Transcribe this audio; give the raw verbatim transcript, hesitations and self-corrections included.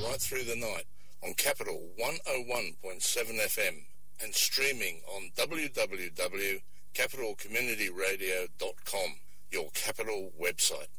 right through the night on Capital one oh one point seven F M and streaming on w w w dot capital community radio dot com, your Capital website.